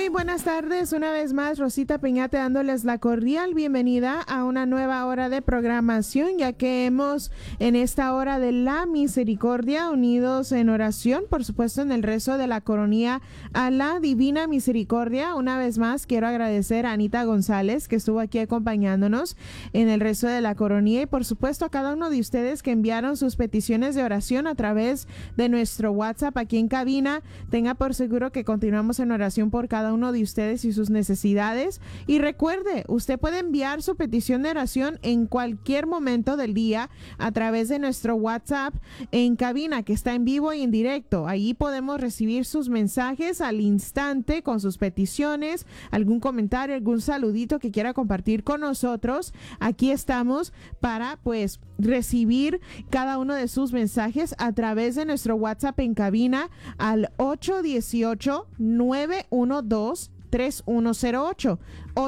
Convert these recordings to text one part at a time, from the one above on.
Muy buenas tardes, una vez más Rosita Peñate dándoles la cordial bienvenida a una nueva hora de programación, ya que hemos en esta hora de la misericordia unidos en oración, por supuesto en el rezo de la coronilla a la Divina Misericordia. Una vez más quiero agradecer a Anita González que estuvo aquí acompañándonos en el rezo de la coronilla, y por supuesto a cada uno de ustedes que enviaron sus peticiones de oración a través de nuestro WhatsApp aquí en cabina. Tenga por seguro que continuamos en oración por cada uno de ustedes y sus necesidades. Y recuerde, usted puede enviar su petición de oración en cualquier momento del día a través de nuestro WhatsApp en cabina, que está en vivo y en directo. Ahí podemos recibir sus mensajes al instante con sus peticiones, algún comentario, algún saludito que quiera compartir con nosotros. Aquí estamos para pues recibir cada uno de sus mensajes a través de nuestro WhatsApp en cabina al 818-912-3108.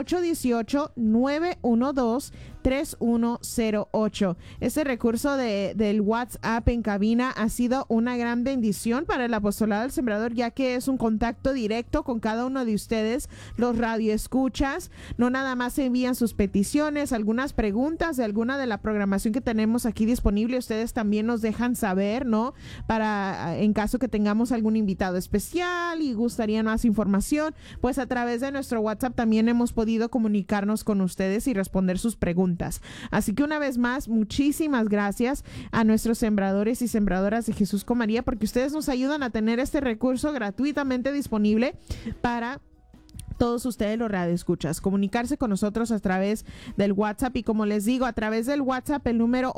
818-912-3108. Ese recurso del WhatsApp en cabina ha sido una gran bendición para el Apostolado del Sembrador, ya que es un contacto directo con cada uno de ustedes, los radioescuchas. No nada más envían sus peticiones, algunas preguntas de alguna de la programación que tenemos aquí disponible. Ustedes también nos dejan saber, ¿no? Para en caso que tengamos algún invitado especial y gustaría más información, pues a través de nuestro WhatsApp también hemos podido comunicarnos con ustedes y responder sus preguntas. Así que una vez más, muchísimas gracias a nuestros sembradores y sembradoras de Jesús con María, porque ustedes nos ayudan a tener este recurso gratuitamente disponible para todos ustedes los radioescuchas. Comunicarse con nosotros a través del WhatsApp, y como les digo, a través del WhatsApp, el número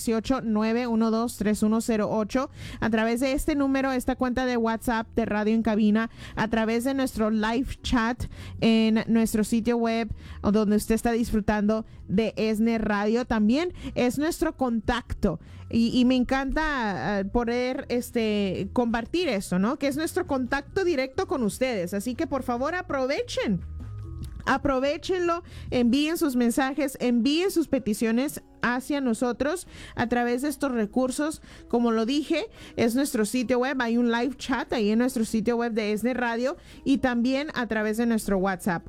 818-912-3108, a través de este número, esta cuenta de WhatsApp de Radio en Cabina, a través de nuestro live chat en nuestro sitio web, o donde usted está disfrutando de ESNE Radio, también es nuestro contacto. Y me encanta poder compartir eso, ¿no? Que es nuestro contacto directo con ustedes. Así que por favor aprovechenlo, envíen sus mensajes, envíen sus peticiones hacia nosotros a través de estos recursos. Como lo dije, es nuestro sitio web, hay un live chat ahí en nuestro sitio web de ESNE Radio, y también a través de nuestro WhatsApp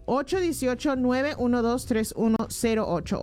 818-912-3108,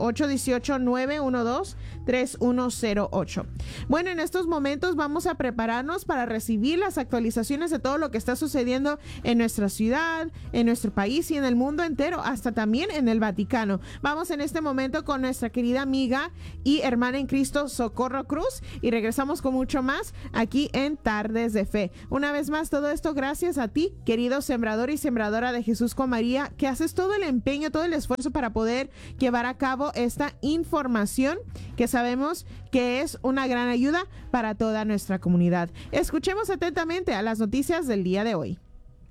818-912-3108. Bueno, en estos momentos vamos a prepararnos para recibir las actualizaciones de todo lo que está sucediendo en nuestra ciudad, en nuestro país y en el mundo entero, hasta también en el Vaticano. Vamos en este momento con nuestra querida amiga y hermana en Cristo, Socorro Cruz, y regresamos con mucho más aquí en Tardes de Fe. Una vez más, todo esto gracias a ti, querido sembrador y sembradora de Jesús con María, que haces todo el empeño, todo el esfuerzo para poder llevar a cabo esta información que sabemos que es una gran ayuda para toda nuestra comunidad. Escuchemos atentamente a las noticias del día de hoy.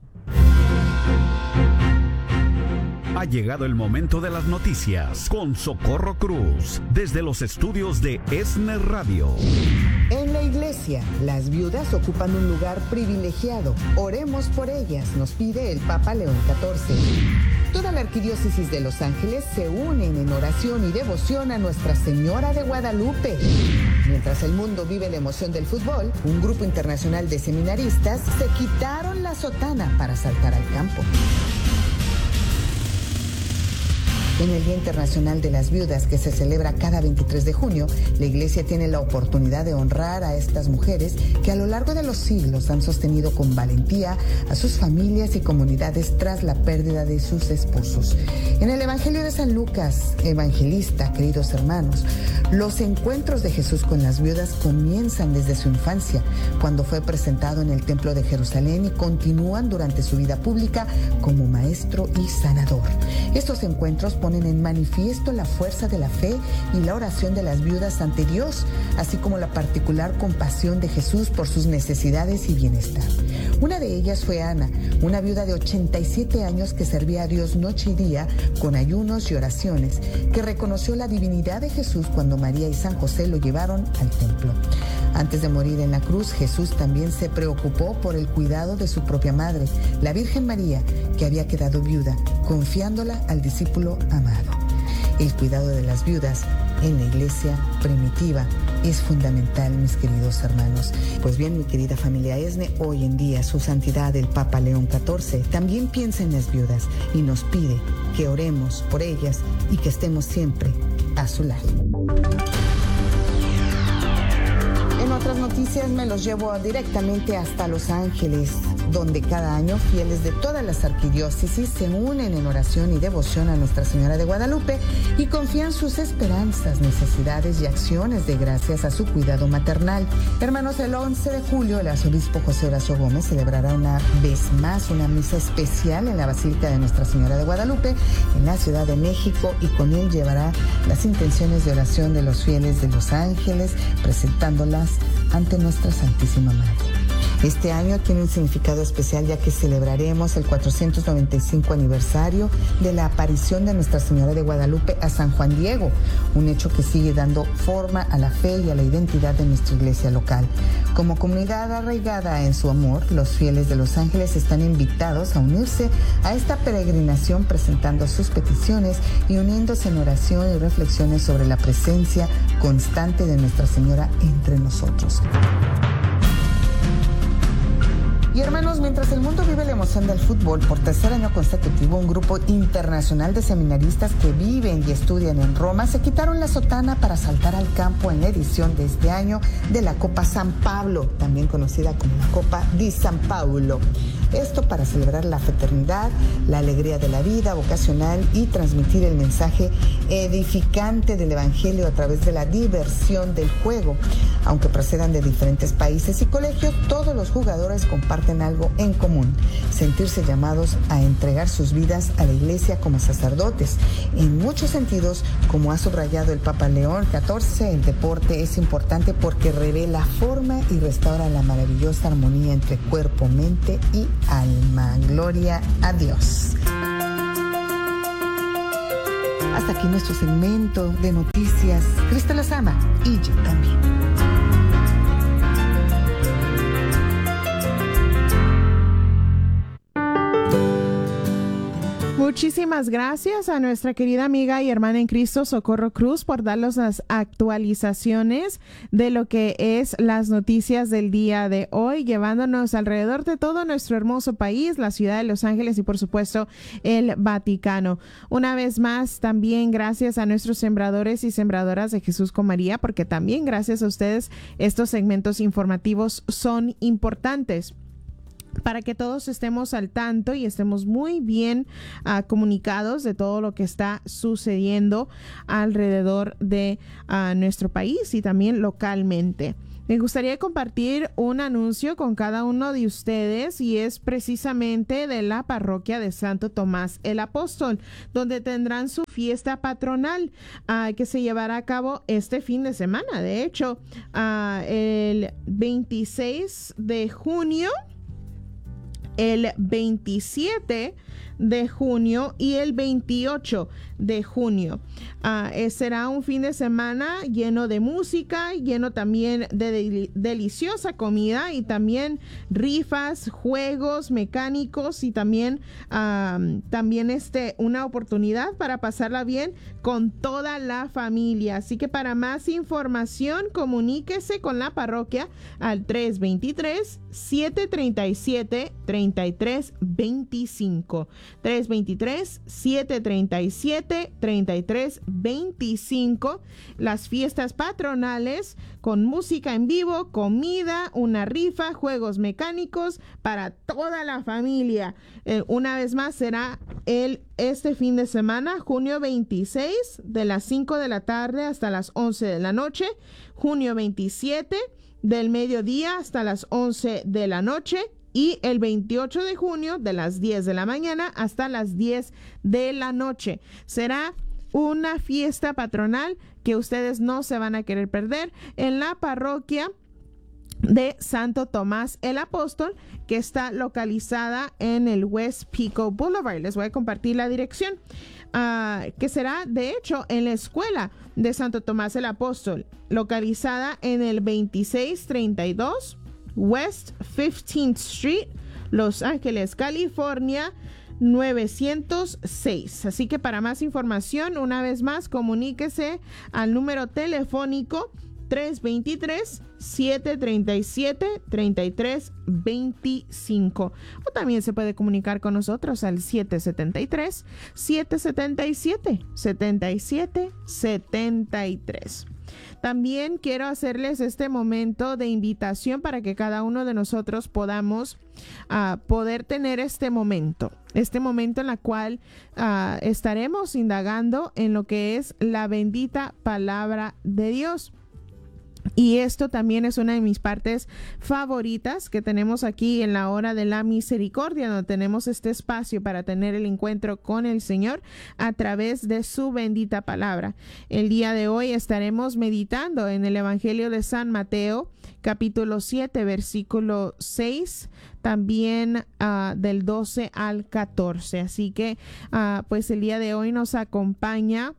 Ha llegado el momento de las noticias con Socorro Cruz, desde los estudios de ESNE Radio. En la iglesia, las viudas ocupan un lugar privilegiado. Oremos por ellas, nos pide el Papa León XIV. Toda la arquidiócesis de Los Ángeles se unen en oración y devoción a Nuestra Señora de Guadalupe. Mientras el mundo vive la emoción del fútbol, un grupo internacional de seminaristas se quitaron la sotana para saltar al campo. En el Día Internacional de las Viudas, que se celebra cada 23 de junio, la Iglesia tiene la oportunidad de honrar a estas mujeres que a lo largo de los siglos han sostenido con valentía a sus familias y comunidades tras la pérdida de sus esposos. En el Evangelio de San Lucas, evangelista, queridos hermanos, los encuentros de Jesús con las viudas comienzan desde su infancia, cuando fue presentado en el Templo de Jerusalén, y continúan durante su vida pública como maestro y sanador. Estos encuentros ponen en manifiesto la fuerza de la fe y la oración de las viudas ante Dios, así como la particular compasión de Jesús por sus necesidades y bienestar. Una de ellas fue Ana, una viuda de 87 años que servía a Dios noche y día con ayunos y oraciones, que reconoció la divinidad de Jesús cuando María y San José lo llevaron al templo. Antes de morir en la cruz, Jesús también se preocupó por el cuidado de su propia madre, la Virgen María, que había quedado viuda, confiándola al discípulo amado. El cuidado de las viudas en la iglesia primitiva es fundamental, mis queridos hermanos. Pues bien, mi querida familia ESNE, hoy en día su santidad el Papa León XIV también piensa en las viudas y nos pide que oremos por ellas y que estemos siempre a su lado. En otras noticias me los llevo directamente hasta Los Ángeles, donde cada año fieles de todas las arquidiócesis se unen en oración y devoción a Nuestra Señora de Guadalupe y confían sus esperanzas, necesidades y acciones de gracias a su cuidado maternal. Hermanos, el 11 de julio el arzobispo José Horacio Gómez celebrará una vez más una misa especial en la Basílica de Nuestra Señora de Guadalupe en la Ciudad de México, y con él llevará las intenciones de oración de los fieles de Los Ángeles, presentándolas ante Nuestra Santísima Madre. Este año tiene un significado especial, ya que celebraremos el 495 aniversario de la aparición de Nuestra Señora de Guadalupe a San Juan Diego, un hecho que sigue dando forma a la fe y a la identidad de nuestra iglesia local. Como comunidad arraigada en su amor, los fieles de Los Ángeles están invitados a unirse a esta peregrinación, presentando sus peticiones y uniéndose en oración y reflexiones sobre la presencia constante de Nuestra Señora entre nosotros. Y hermanos, mientras el mundo vive la emoción del fútbol, por tercer año consecutivo, un grupo internacional de seminaristas que viven y estudian en Roma se quitaron la sotana para saltar al campo en la edición de este año de la Copa San Pablo, también conocida como la Copa di San Paolo. Esto para celebrar la fraternidad, la alegría de la vida vocacional y transmitir el mensaje edificante del Evangelio a través de la diversión del juego. Aunque procedan de diferentes países y colegios, todos los jugadores comparten algo en común: sentirse llamados a entregar sus vidas a la Iglesia como sacerdotes. En muchos sentidos, como ha subrayado el Papa León XIV, el deporte es importante porque revela, forma y restaura la maravillosa armonía entre cuerpo, mente y alma. Gloria a Dios. Hasta aquí nuestro segmento de noticias. Cristo los ama y yo también. Muchísimas gracias a nuestra querida amiga y hermana en Cristo, Socorro Cruz, por darnos las actualizaciones de lo que es las noticias del día de hoy, llevándonos alrededor de todo nuestro hermoso país, la ciudad de Los Ángeles y por supuesto el Vaticano. Una vez más, también gracias a nuestros sembradores y sembradoras de Jesús con María, porque también gracias a ustedes estos segmentos informativos son importantes para que todos estemos al tanto y estemos muy bien comunicados de todo lo que está sucediendo alrededor de nuestro país y también localmente. Me gustaría compartir un anuncio con cada uno de ustedes, y es precisamente de la parroquia de Santo Tomás el Apóstol, donde tendrán su fiesta patronal que se llevará a cabo este fin de semana. De hecho, el 26 de junio, el 27 de junio y el 28 de junio. Será un fin de semana lleno de música, lleno también de deliciosa comida y también rifas, juegos mecánicos y también una oportunidad para pasarla bien con toda la familia. Así que para más información, comuníquese con la parroquia al 323-737-3325. 323-737-3325. Las fiestas patronales con música en vivo, comida, una rifa, juegos mecánicos para toda la familia. Una vez más será este fin de semana, junio 26, de las 5 de la tarde hasta las 11 de la noche. Junio 27, del mediodía hasta las 11 de la noche. Y el 28 de junio, de las 10 de la mañana hasta las 10 de la noche. Será una fiesta patronal que ustedes no se van a querer perder en la parroquia de Santo Tomás el Apóstol, que está localizada en el West Pico Boulevard. Les voy a compartir la dirección, que será de hecho en la escuela de Santo Tomás el Apóstol, localizada en el 2632 West 15th Street, Los Ángeles, California, 906. Así que para más información, una vez más, comuníquese al número telefónico 323-737-3325. O también se puede comunicar con nosotros al 773-777-7773. También quiero hacerles este momento de invitación para que cada uno de nosotros podamos poder tener este momento en la cual estaremos indagando en lo que es la bendita palabra de Dios. Y esto también es una de mis partes favoritas que tenemos aquí en la hora de la misericordia, donde tenemos este espacio para tener el encuentro con el Señor a través de su bendita palabra. El día de hoy estaremos meditando en el Evangelio de San Mateo, capítulo 7, versículo 6, también del 12 al 14. Así que pues el día de hoy nos acompaña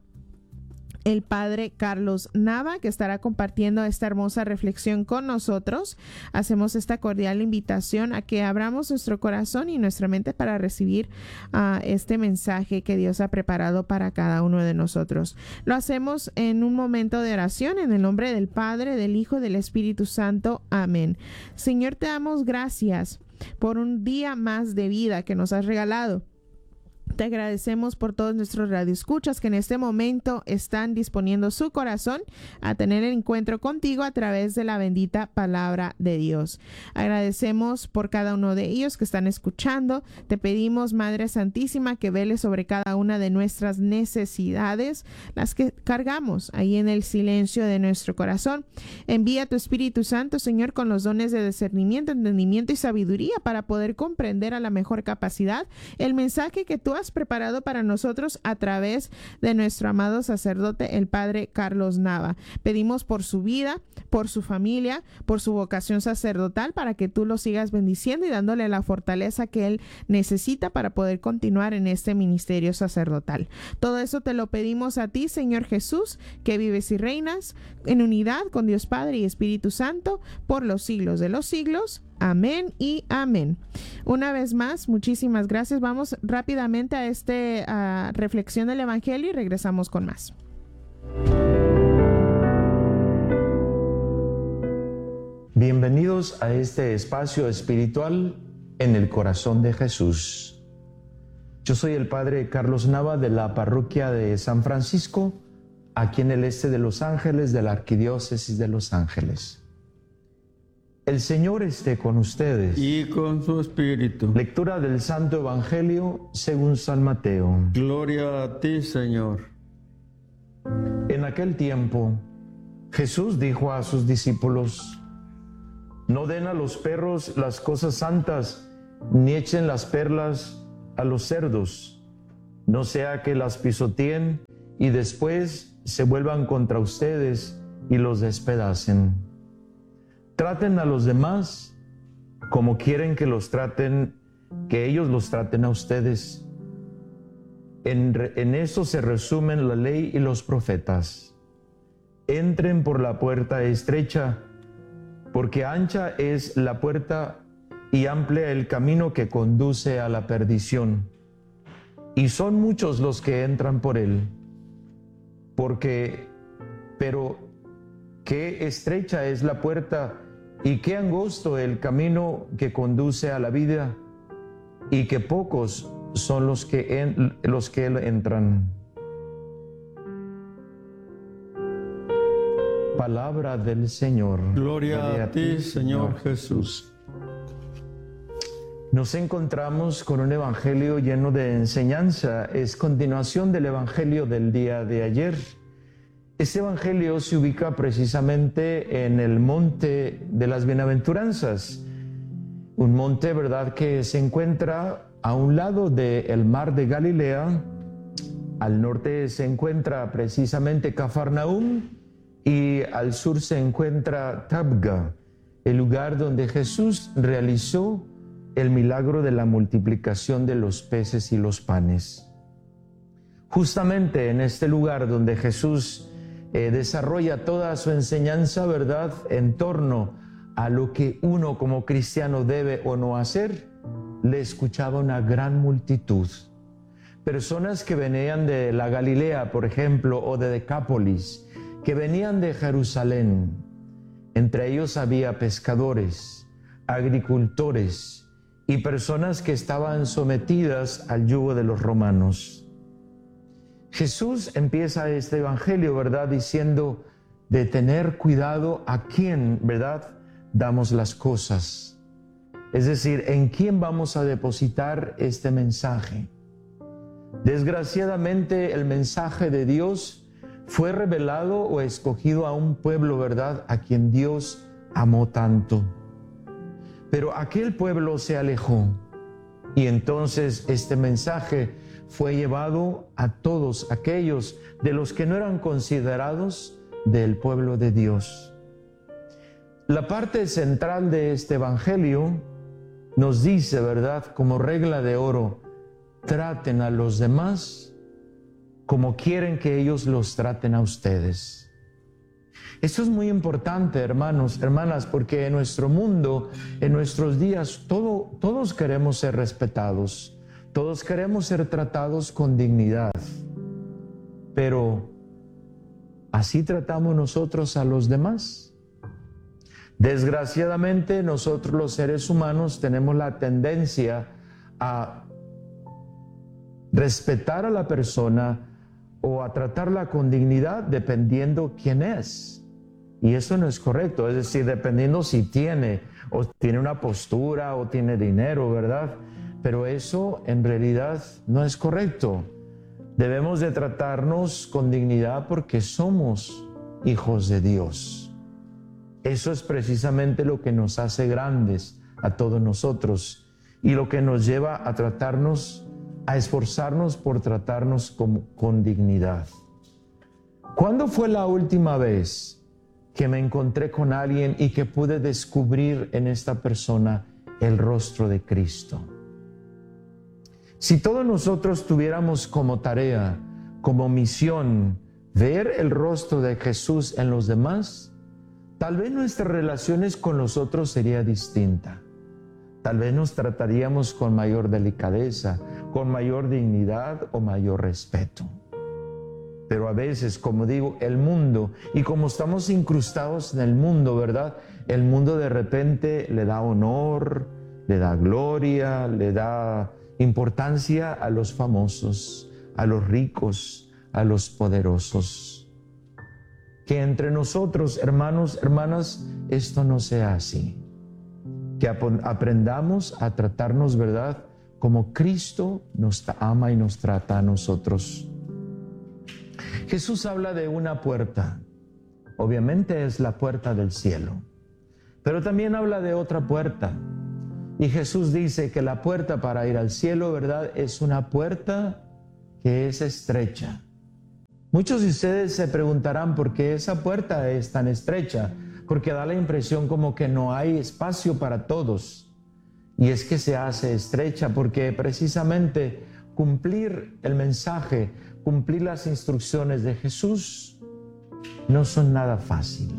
el padre Carlos Nava, que estará compartiendo esta hermosa reflexión con nosotros. Hacemos esta cordial invitación a que abramos nuestro corazón y nuestra mente para recibir este mensaje que Dios ha preparado para cada uno de nosotros. Lo hacemos en un momento de oración en el nombre del Padre, del Hijo y del Espíritu Santo. Amén. Señor, te damos gracias por un día más de vida que nos has regalado. Te agradecemos por todos nuestros radioescuchas que en este momento están disponiendo su corazón a tener el encuentro contigo a través de la bendita palabra de Dios. Agradecemos por cada uno de ellos que están escuchando. Te pedimos, Madre Santísima, que veles sobre cada una de nuestras necesidades, las que cargamos ahí en el silencio de nuestro corazón. Envía tu Espíritu Santo, Señor, con los dones de discernimiento, entendimiento y sabiduría para poder comprender a la mejor capacidad el mensaje que tú has preparado para nosotros a través de nuestro amado sacerdote, el padre Carlos Nava. Pedimos por su vida, por su familia, por su vocación sacerdotal, para que tú lo sigas bendiciendo y dándole la fortaleza que él necesita para poder continuar en este ministerio sacerdotal. Todo eso te lo pedimos a ti, Señor Jesús, que vives y reinas en unidad con Dios Padre y Espíritu Santo por los siglos de los siglos. Amén y amén. Una vez más, muchísimas gracias. Vamos rápidamente a esta reflexión del Evangelio y regresamos con más. Bienvenidos a este espacio espiritual en el corazón de Jesús. Yo soy el padre Carlos Nava de la parroquia de San Francisco, aquí en el este de Los Ángeles, de la Arquidiócesis de Los Ángeles. El Señor esté con ustedes. Y con su espíritu. Lectura del Santo Evangelio según San Mateo. Gloria a ti, Señor. En aquel tiempo, Jesús dijo a sus discípulos: no den a los perros las cosas santas, ni echen las perlas a los cerdos, no sea que las pisoteen y después se vuelvan contra ustedes y los despedacen. Traten a los demás como quieren que ellos los traten a ustedes. En eso se resumen la ley y los profetas. Entren por la puerta estrecha, porque ancha es la puerta y amplia el camino que conduce a la perdición. Y son muchos los que entran por él. Pero qué estrecha es la puerta y qué angosto el camino que conduce a la vida, y que pocos son los que entran. Palabra del Señor. Gloria a ti, Señor Jesús. Nos encontramos con un evangelio lleno de enseñanza. Es continuación del evangelio del día de ayer. Este evangelio se ubica precisamente en el monte de las bienaventuranzas, un monte, ¿verdad?, que se encuentra a un lado del mar de Galilea. Al norte se encuentra precisamente Cafarnaúm y al sur se encuentra Tabga, el lugar donde Jesús realizó el milagro de la multiplicación de los peces y los panes. Justamente en este lugar donde Jesús desarrolla toda su enseñanza, ¿verdad?, en torno a lo que uno como cristiano debe o no hacer, le escuchaba una gran multitud. Personas que venían de la Galilea, por ejemplo, o de Decápolis, que venían de Jerusalén. Entre ellos había pescadores, agricultores y personas que estaban sometidas al yugo de los romanos. Jesús empieza este evangelio, ¿verdad?, diciendo de tener cuidado a quién, ¿verdad?, damos las cosas. Es decir, en quién vamos a depositar este mensaje. Desgraciadamente, el mensaje de Dios fue revelado o escogido a un pueblo, ¿verdad?, a quien Dios amó tanto. Pero aquel pueblo se alejó y entonces este mensaje fue llevado a todos aquellos de los que no eran considerados del pueblo de Dios. La parte central de este evangelio nos dice, ¿verdad?, como regla de oro, traten a los demás como quieren que ellos los traten a ustedes. Esto es muy importante, hermanos, hermanas, porque en nuestro mundo, en nuestros días, todos queremos ser respetados, todos queremos ser tratados con dignidad. Pero, ¿así tratamos nosotros a los demás? Desgraciadamente, nosotros los seres humanos tenemos la tendencia a respetar a la persona o a tratarla con dignidad dependiendo quién es. Y eso no es correcto, es decir, dependiendo si tiene una postura o tiene dinero, ¿verdad? Pero eso en realidad no es correcto. Debemos de tratarnos con dignidad porque somos hijos de Dios. Eso es precisamente lo que nos hace grandes a todos nosotros y lo que nos lleva a tratarnos, a esforzarnos por tratarnos con dignidad. ¿Cuándo fue la última vez que me encontré con alguien y que pude descubrir en esta persona el rostro de Cristo? Si todos nosotros tuviéramos como tarea, como misión, ver el rostro de Jesús en los demás, tal vez nuestras relaciones con los otros sería distinta. Tal vez nos trataríamos con mayor delicadeza, con mayor dignidad o mayor respeto. Pero a veces, como digo, el mundo, y como estamos incrustados en el mundo, ¿verdad? El mundo de repente le da honor, le da gloria, le da importancia a los famosos, a los ricos, a los poderosos. Que entre nosotros, hermanos, hermanas, esto no sea así. Que aprendamos a tratarnos, ¿verdad?, como Cristo nos ama y nos trata a nosotros. Jesús habla de una puerta. Obviamente es la puerta del cielo. Pero también habla de otra puerta. Y Jesús dice que la puerta para ir al cielo, ¿verdad?, es una puerta que es estrecha. Muchos de ustedes se preguntarán por qué esa puerta es tan estrecha, porque da la impresión como que no hay espacio para todos. Y es que se hace estrecha porque precisamente cumplir el mensaje, cumplir las instrucciones de Jesús no son nada fácil.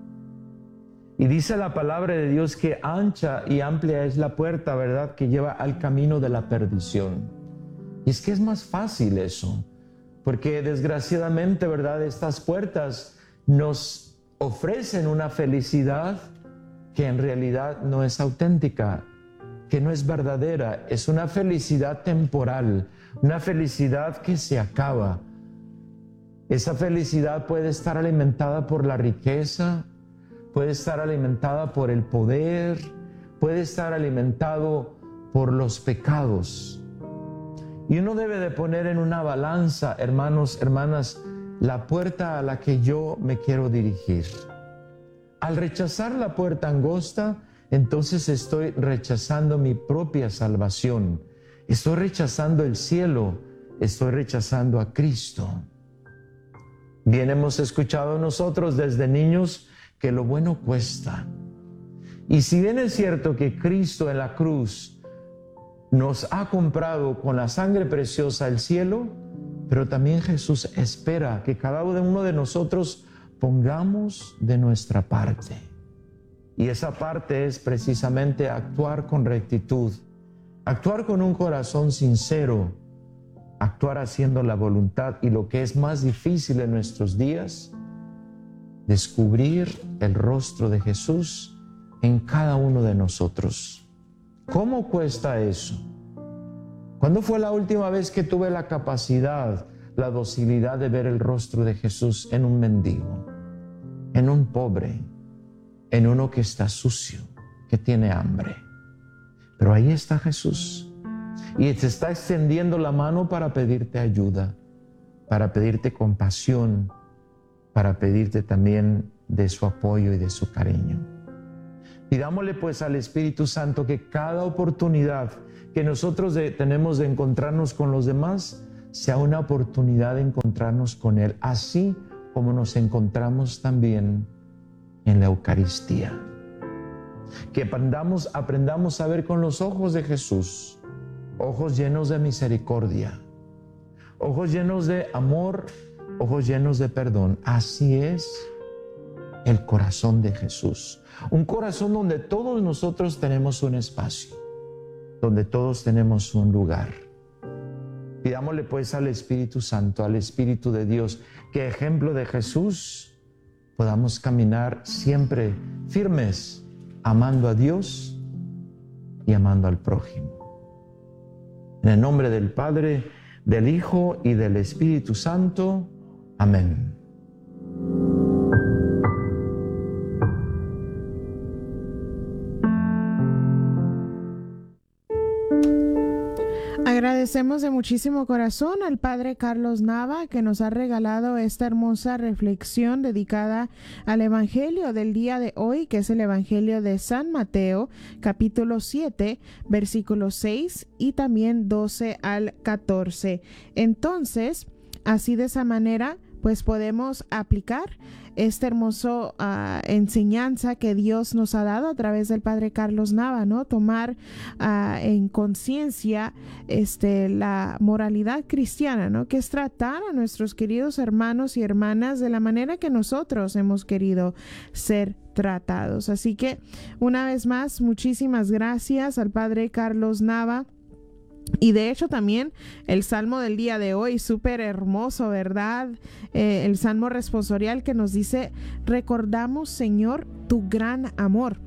Y dice la palabra de Dios que ancha y amplia es la puerta, ¿verdad?, que lleva al camino de la perdición. Y es que es más fácil eso, porque desgraciadamente, ¿verdad?, estas puertas nos ofrecen una felicidad que en realidad no es auténtica, que no es verdadera. Es una felicidad temporal, una felicidad que se acaba. Esa felicidad puede estar alimentada por la riqueza, puede estar alimentada por el poder, puede estar alimentado por los pecados. Y uno debe de poner en una balanza, hermanos, hermanas, la puerta a la que yo me quiero dirigir. Al rechazar la puerta angosta, entonces estoy rechazando mi propia salvación. Estoy rechazando el cielo, estoy rechazando a Cristo. Bien hemos escuchado nosotros desde niños que lo bueno cuesta. Y si bien es cierto que Cristo en la cruz nos ha comprado con la sangre preciosa el cielo, pero también Jesús espera que cada uno de nosotros pongamos de nuestra parte. Y esa parte es precisamente actuar con rectitud, actuar con un corazón sincero, actuar haciendo la voluntad. Y lo que es más difícil en nuestros días descubrir el rostro de Jesús en cada uno de nosotros. ¿Cómo cuesta eso? ¿Cuándo fue la última vez que tuve la capacidad, la docilidad de ver el rostro de Jesús en un mendigo, en un pobre, en uno que está sucio, que tiene hambre? Pero ahí está Jesús y te está extendiendo la mano para pedirte ayuda, para pedirte compasión, para pedirte también de su apoyo y de su cariño. Pidámosle pues al Espíritu Santo que cada oportunidad que nosotros tenemos de encontrarnos con los demás sea una oportunidad de encontrarnos con Él, así como nos encontramos también en la Eucaristía. Que aprendamos a ver con los ojos de Jesús, ojos llenos de misericordia, ojos llenos de amor, ojos llenos de perdón. Así es el corazón de Jesús. Un corazón donde todos nosotros tenemos un espacio, donde todos tenemos un lugar. Pidámosle pues al Espíritu Santo, al Espíritu de Dios, que ejemplo de Jesús podamos caminar siempre firmes, amando a Dios y amando al prójimo. En el nombre del Padre, del Hijo y del Espíritu Santo. Amén. Agradecemos de muchísimo corazón al Padre Carlos Nava, que nos ha regalado esta hermosa reflexión dedicada al Evangelio del día de hoy, que es el Evangelio de San Mateo, capítulo 7, versículos 6 y también 12 al 14. Entonces, así de esa manera, pues podemos aplicar esta hermosa enseñanza que Dios nos ha dado a través del Padre Carlos Nava, ¿no? Tomar en conciencia la moralidad cristiana, ¿no? Que es tratar a nuestros queridos hermanos y hermanas de la manera que nosotros hemos querido ser tratados. Así que, una vez más, muchísimas gracias al Padre Carlos Nava. Y de hecho también el salmo del día de hoy, súper hermoso, ¿verdad? El salmo responsorial que nos dice: recordamos, Señor, tu gran amor.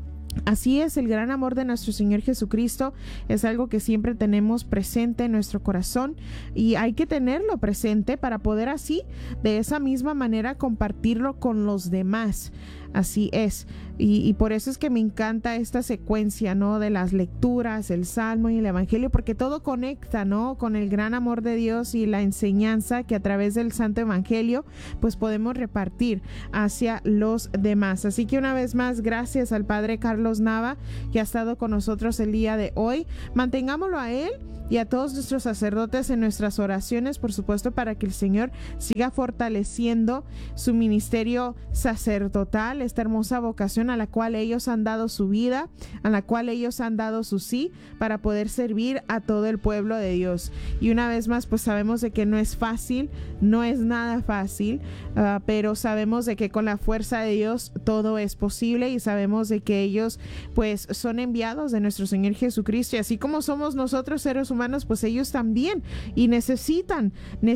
Así es, el gran amor de nuestro Señor Jesucristo es algo que siempre tenemos presente en nuestro corazón y hay que tenerlo presente para poder así, de esa misma manera, compartirlo con los demás. Así es, y por eso es que me encanta esta secuencia, ¿no? De las lecturas, el Salmo y el Evangelio, porque todo conecta, ¿no? Con el gran amor de Dios y la enseñanza que a través del Santo Evangelio pues podemos repartir hacia los demás. Así que una vez más, gracias al Padre Carlos Nava, que ha estado con nosotros el día de hoy. Mantengámoslo a él y a todos nuestros sacerdotes en nuestras oraciones, por supuesto, para que el Señor siga fortaleciendo su ministerio sacerdotal, esta hermosa vocación a la cual ellos han dado su vida, a la cual ellos han dado su sí, para poder servir a todo el pueblo de Dios. Y una vez más, pues sabemos de que no es fácil, no es nada fácil, pero sabemos de que con la fuerza de Dios todo es posible, y sabemos de que ellos pues son enviados de nuestro Señor Jesucristo, y así como somos nosotros seres humanos, pues ellos también, y necesitan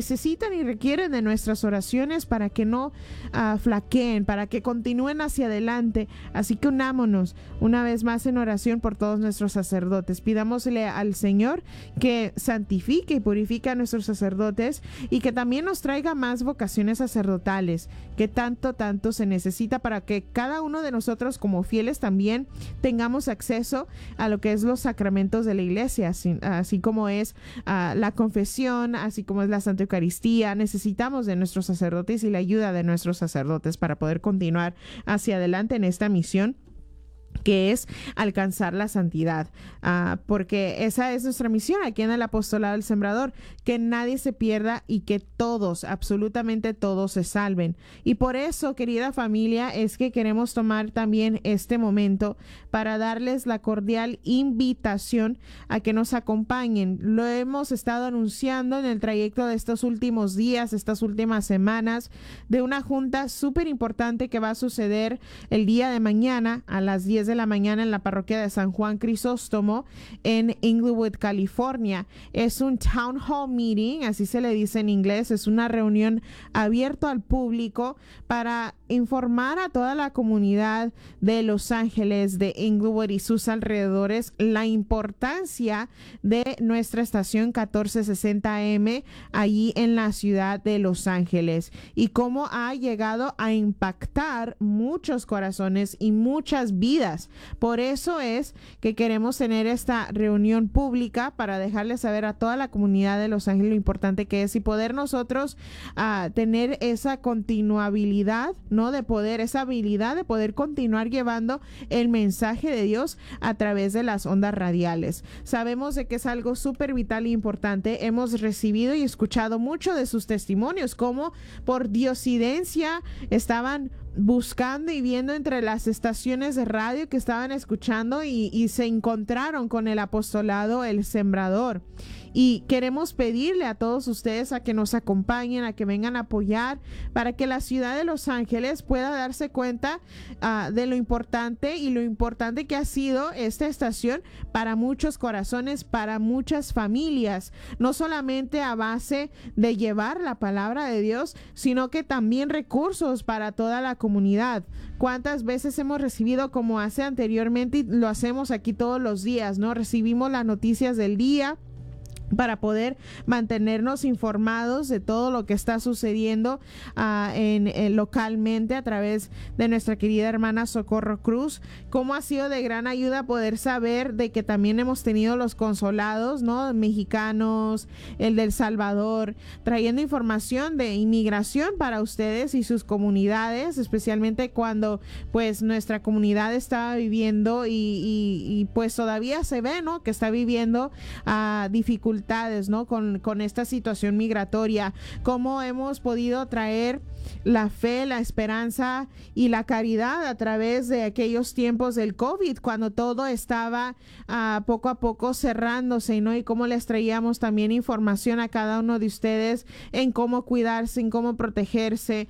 y requieren de nuestras oraciones para que no flaqueen, para que continúen hacia adelante. Así que unámonos una vez más en oración por todos nuestros sacerdotes. Pidámosle al Señor que santifique y purifique a nuestros sacerdotes, y que también nos traiga más vocaciones sacerdotales, que tanto se necesita, para que cada uno de nosotros como fieles también tengamos acceso a lo que es los sacramentos de la iglesia, así como es la confesión, así como es la Santa Eucaristía. Necesitamos de nuestros sacerdotes y la ayuda de nuestros sacerdotes para poder continuar hacia adelante en esta misión, que es alcanzar la santidad, porque esa es nuestra misión aquí en el Apostolado del Sembrador, que nadie se pierda y que todos, absolutamente todos, se salven. Y por eso, querida familia, es que queremos tomar también este momento para darles la cordial invitación a que nos acompañen. Lo hemos estado anunciando en el trayecto de estos últimos días, estas últimas semanas, de una junta súper importante que va a suceder el día de mañana a las 10 de la mañana en la parroquia de San Juan Crisóstomo en Inglewood, California. Es un town hall meeting, así se le dice en inglés. Es una reunión abierta al público para informar a toda la comunidad de Los Ángeles, de Inglewood y sus alrededores la importancia de nuestra estación 1460 AM allí en la ciudad de Los Ángeles y cómo ha llegado a impactar muchos corazones y muchas vidas. Por eso es que queremos tener esta reunión pública para dejarles saber a toda la comunidad de Los Ángeles lo importante que es y poder nosotros tener esa continuabilidad, ¿no? De poder, esa habilidad de poder continuar llevando el mensaje de Dios a través de las ondas radiales. Sabemos de que es algo súper vital e importante. Hemos recibido y escuchado mucho de sus testimonios, como por diosidencia estaban buscando y viendo entre las estaciones de radio que estaban escuchando y se encontraron con el apostolado El Sembrador. Y queremos pedirle a todos ustedes a que nos acompañen, a que vengan a apoyar para que la ciudad de Los Ángeles pueda darse cuenta de lo importante y lo importante que ha sido esta estación para muchos corazones, para muchas familias, no solamente a base de llevar la palabra de Dios, sino que también recursos para toda la comunidad. ¿Cuántas veces hemos recibido, como hace anteriormente, y lo hacemos aquí todos los días, ¿no? Recibimos las noticias del día para poder mantenernos informados de todo lo que está sucediendo localmente a través de nuestra querida hermana Socorro Cruz. Cómo ha sido de gran ayuda poder saber de que también hemos tenido los consulados, ¿no? Mexicanos, el del Salvador, trayendo información de inmigración para ustedes y sus comunidades, especialmente cuando pues nuestra comunidad estaba viviendo y pues todavía se ve, ¿no? Que está viviendo dificultades, ¿no? Con esta situación migratoria. Cómo hemos podido traer la fe, la esperanza y la caridad a través de aquellos tiempos del COVID, cuando todo estaba poco a poco cerrándose, ¿no? Y cómo les traíamos también información a cada uno de ustedes en cómo cuidarse, en cómo protegerse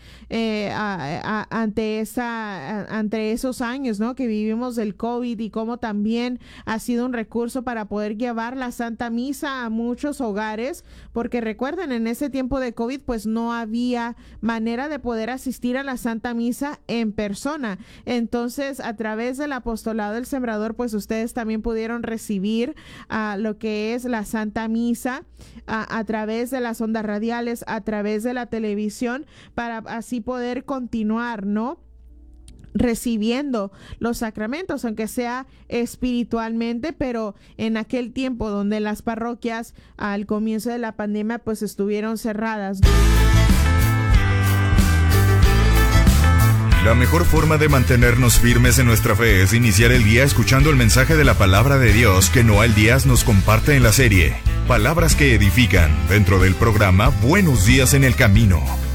ante esos años, ¿no? Que vivimos del COVID, y cómo también ha sido un recurso para poder llevar la Santa Misa a muchos hogares, porque recuerden, en ese tiempo de COVID pues no había manera de poder asistir a la Santa Misa en persona. Entonces, a través del apostolado del Sembrador, pues ustedes también pudieron recibir lo que es la Santa Misa a través de las ondas radiales, a través de la televisión, para así poder continuar, ¿no? Recibiendo los sacramentos, aunque sea espiritualmente, pero en aquel tiempo donde las parroquias al comienzo de la pandemia pues estuvieron cerradas. La mejor forma de mantenernos firmes en nuestra fe es iniciar el día escuchando el mensaje de la palabra de Dios que Noel Díaz nos comparte en la serie Palabras que Edifican, dentro del programa Buenos Días en el Camino.